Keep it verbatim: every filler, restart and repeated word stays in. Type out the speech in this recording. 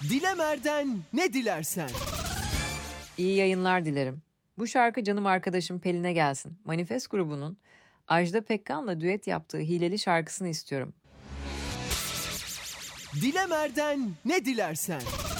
Dilemer'den ne dilersen. İyi yayınlar dilerim. Bu şarkı canım arkadaşım Pelin'e gelsin. Manifest grubunun Ajda Pekkan'la düet yaptığı Hileli şarkısını istiyorum. Dilemer'den ne dilersen.